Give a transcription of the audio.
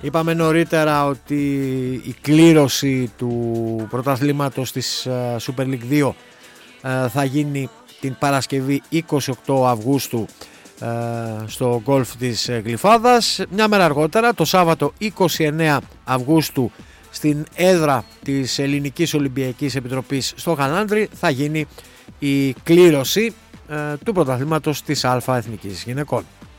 Είπαμε νωρίτερα ότι η κλήρωση του πρωταθλήματος της Super League 2 θα γίνει την Παρασκευή 28 Αυγούστου στο γκολφ της Γλυφάδας. Μια μέρα αργότερα, το Σάββατο 29 Αυγούστου, στην έδρα της Ελληνικής Ολυμπιακής Επιτροπής στο Γαλάνδρι θα γίνει η κλήρωση του πρωταθλήματος της Α Εθνικής Γυναικών.